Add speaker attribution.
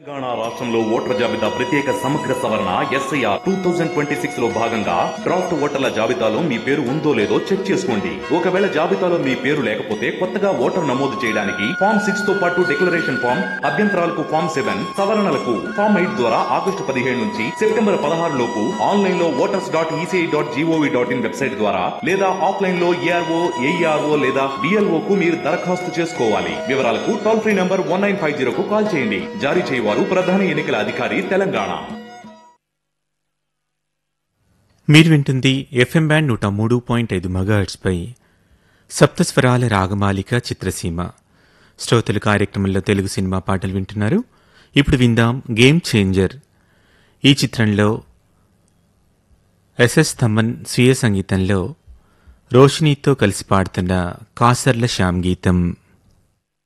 Speaker 1: తెలంగాణ రాష్ట్రంలో ఓటర్ల జాబితా ప్రత్యేక సమగ్ర సవరణ ఎస్ఐఆర్ 2026 లో భాగంగా డ్రాఫ్ట్ ఓటర్ల జాబితాలో మీ పేరు ఉందో లేదో చెక్ చేసుకోండి. ఒకవేళ జాబితాలో మీ పేరు లేకపోతే కొత్తగా ఓటర్ నమోదు చేయడానికి ఫామ్ 6 తో పాటు డిక్లరేషన్ ఫామ్, అభ్యంతరాలకు ఫామ్ 7, సవరణలకు ఫామ్ 8 ద్వారా ఆగస్టు 17 నుంచి సెప్టెంబర్ 16 లోపు ఆన్లైన్ లో voters.eci.gov.in వెబ్సైట్ ద్వారా లేదా ఆఫ్లైన్ లో ఏఆర్ఓ, ఏఈఆర్ఓ లేదా బిఎల్ఓ కు మీరు దరఖాస్తు చేసుకోవాలి. వివరాలకు టోల్ ఫ్రీ నంబర్ 1950 కు కాల్ చేయండి. జారీ చేయవారు ప్రధాన ఎన్నికల అధికారి తెలంగాణ.
Speaker 2: మీరు వింటుంది ఎఫ్ఎం బ్యాండ్ 103.5 మెగాహెర్ట్జ్ పై సప్తస్వరాల రాగమాలిక చిత్రసీమ. శ్రోతలు కార్యక్రమంలో తెలుగు సినిమా పాటలు వింటున్నారు. ఇప్పుడు విందాం గేమ్ చేంజర్. ఈ చిత్రంలో ఎస్ఎస్ థమన్ స్వీయ సంగీతంలో రోషినీతో కలిసి పాడుతున్న కాసర్ల శ్యామ్ గీతం.